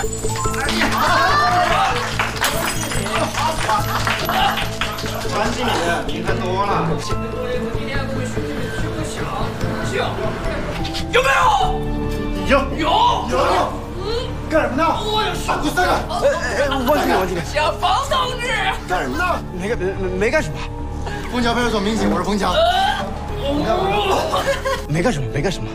关经理，您喝多了。 有没有？ 有。干什么呢？ 我有事。 给我三个。王经理。 小冯同志。 干什么呢？ 没干什么。 枫桥派出所民警，我是枫桥。 没干什么。